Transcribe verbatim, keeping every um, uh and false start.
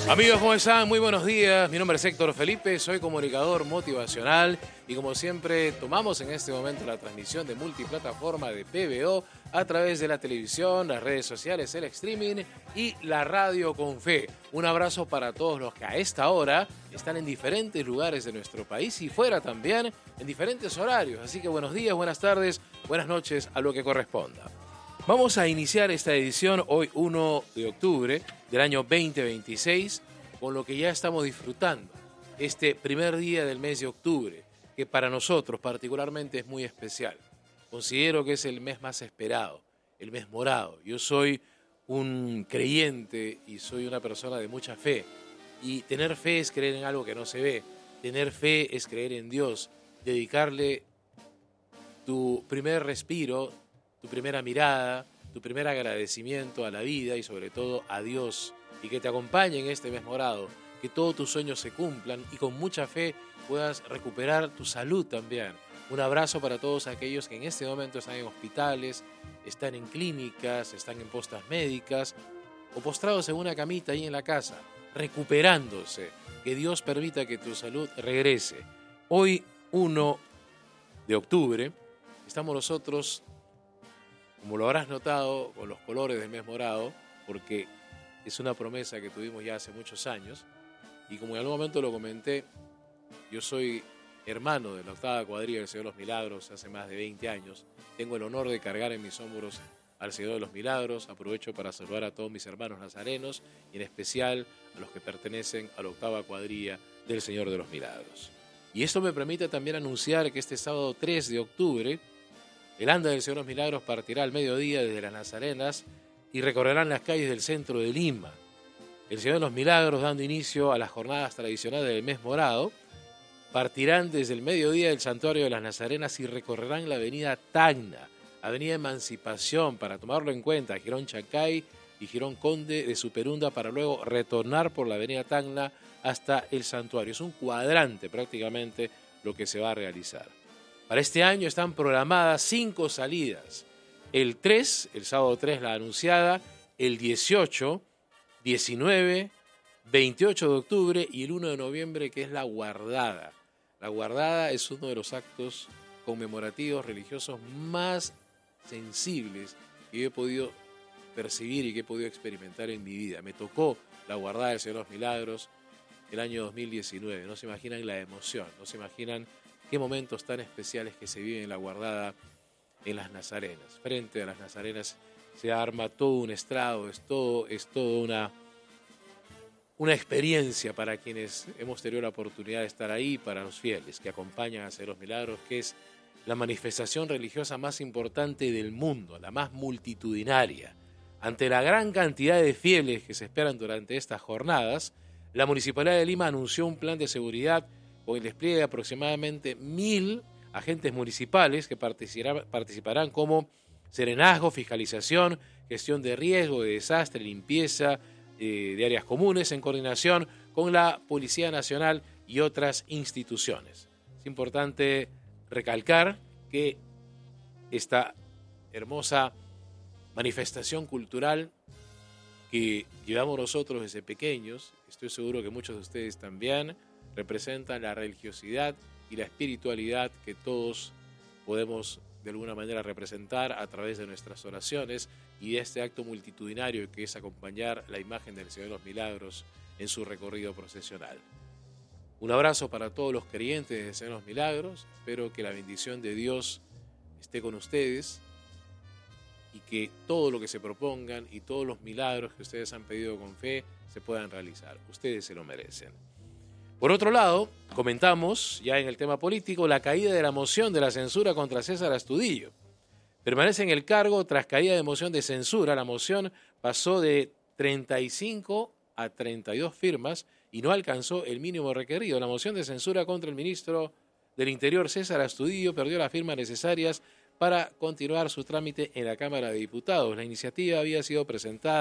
Amigos, ¿cómo están? Muy buenos días. Mi nombre es Héctor Felipe, soy comunicador motivacional y como siempre tomamos en este momento la transmisión de multiplataforma de P B O a través de la televisión, las redes sociales, el streaming y la radio con fe. Un abrazo para todos los que a esta hora están en diferentes lugares de nuestro país y fuera también en diferentes horarios. Así que buenos días, buenas tardes, buenas noches a lo que corresponda. Vamos a iniciar esta edición hoy uno de octubre del año veinte veintiséis con lo que ya estamos disfrutando este primer día del mes de octubre, que para nosotros particularmente es muy especial. Considero que es el mes más esperado, el mes morado. Yo soy un creyente y soy una persona de mucha fe. Y tener fe es creer en algo que no se ve. Tener fe es creer en Dios, dedicarle tu primer respiro, tu primera mirada, tu primer agradecimiento a la vida y sobre todo a Dios, y que te acompañe en este mes morado, que todos tus sueños se cumplan y con mucha fe puedas recuperar tu salud también. Un abrazo para todos aquellos que en este momento están en hospitales, están en clínicas, están en postas médicas o postrados en una camita ahí en la casa, recuperándose. Que Dios permita que tu salud regrese. Hoy, uno de octubre, estamos nosotros, como lo habrás notado, con los colores del mes morado, porque es una promesa que tuvimos ya hace muchos años, y como en algún momento lo comenté, yo soy hermano de la octava cuadrilla del Señor de los Milagros hace más de veinte años, tengo el honor de cargar en mis hombros al Señor de los Milagros, aprovecho para saludar a todos mis hermanos nazarenos, y en especial a los que pertenecen a la octava cuadrilla del Señor de los Milagros. Y esto me permite también anunciar que este sábado tres de octubre, el anda del Señor de los Milagros partirá al mediodía desde las Nazarenas y recorrerán las calles del centro de Lima. El Señor de los Milagros, dando inicio a las jornadas tradicionales del mes morado, partirán desde el mediodía del Santuario de las Nazarenas y recorrerán la avenida Tacna, avenida Emancipación, para tomarlo en cuenta, Girón Chancay y Girón Conde de Superunda, para luego retornar por la avenida Tacna hasta el Santuario. Es un cuadrante prácticamente lo que se va a realizar. Para este año están programadas cinco salidas. El tres, el sábado tres la anunciada, el dieciocho, diecinueve, veintiocho de octubre y el uno de noviembre, que es la guardada. La guardada es uno de los actos conmemorativos religiosos más sensibles que yo he podido percibir y que he podido experimentar en mi vida. Me tocó la guardada del Señor de los Milagros el año dos mil diecinueve. No se imaginan la emoción, no se imaginan qué momentos tan especiales que se viven en la guardada en las Nazarenas. Frente a las Nazarenas se arma todo un estrado, es todo, es todo una, una experiencia para quienes hemos tenido la oportunidad de estar ahí, para los fieles que acompañan a hacer los milagros, que es la manifestación religiosa más importante del mundo, la más multitudinaria. Ante la gran cantidad de fieles que se esperan durante estas jornadas, la Municipalidad de Lima anunció un plan de seguridad con el despliegue de aproximadamente mil agentes municipales que participarán, participarán como serenazgo, fiscalización, gestión de riesgo, de desastre, limpieza eh, de áreas comunes, en coordinación con la Policía Nacional y otras instituciones. Es importante recalcar que esta hermosa manifestación cultural que llevamos nosotros desde pequeños, estoy seguro que muchos de ustedes también, representan la religiosidad y la espiritualidad que todos podemos de alguna manera representar a través de nuestras oraciones y de este acto multitudinario que es acompañar la imagen del Señor de los Milagros en su recorrido procesional. Un abrazo para todos los creyentes del Señor de los Milagros. Espero que la bendición de Dios esté con ustedes y que todo lo que se propongan y todos los milagros que ustedes han pedido con fe se puedan realizar. Ustedes se lo merecen. Por otro lado, comentamos ya en el tema político la caída de la moción de la censura contra César Astudillo. Permanece en el cargo tras caída de moción de censura. La moción pasó de treinta y cinco a treinta y dos firmas y no alcanzó el mínimo requerido. La moción de censura contra el ministro del Interior, César Astudillo, perdió las firmas necesarias para continuar su trámite en la Cámara de Diputados. La iniciativa había sido presentada